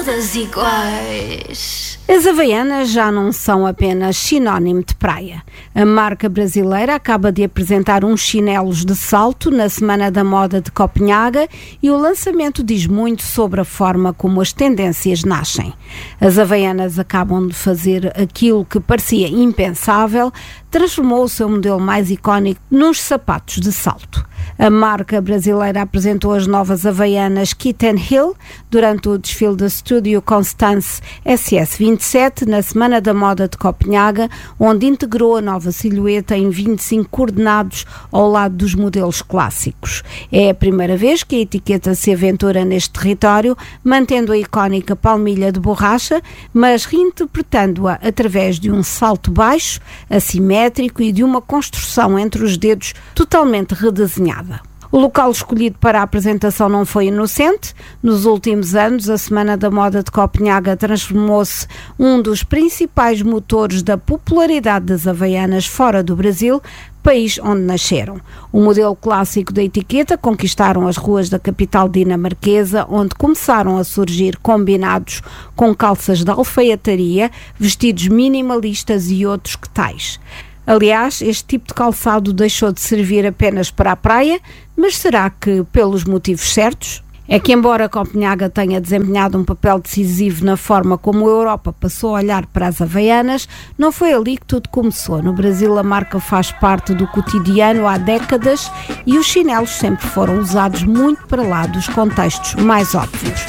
Todas iguais. As Havaianas já não são apenas sinónimo de praia. A marca brasileira acaba de apresentar uns chinelos de salto na Semana da Moda de Copenhaga e o lançamento diz muito sobre a forma como as tendências nascem. As Havaianas acabam de fazer aquilo que parecia impensável, transformou o seu modelo mais icónico nos sapatos de salto. A marca brasileira apresentou as novas Havaianas Kitten Hill durante o desfile da Studio Constance SS27 na Semana da Moda de Copenhaga, onde integrou a nova silhueta em 25 coordenados ao lado dos modelos clássicos. É a primeira vez que a etiqueta se aventura neste território, mantendo a icónica palmilha de borracha, mas reinterpretando-a através de um salto baixo, assimétrico e de uma construção entre os dedos totalmente redesenhada. O local escolhido para a apresentação não foi inocente. Nos últimos anos, a Semana da Moda de Copenhaga transformou-se um dos principais motores da popularidade das Havaianas fora do Brasil, país onde nasceram. O modelo clássico da etiqueta conquistaram as ruas da capital dinamarquesa, onde começaram a surgir combinados com calças de alfaiataria, vestidos minimalistas e outros que tais. Aliás, este tipo de calçado deixou de servir apenas para a praia, mas será que pelos motivos certos? É que, embora Copenhaga tenha desempenhado um papel decisivo na forma como a Europa passou a olhar para as Havaianas, não foi ali que tudo começou. No Brasil, a marca faz parte do cotidiano há décadas e os chinelos sempre foram usados muito para lá dos contextos mais óbvios.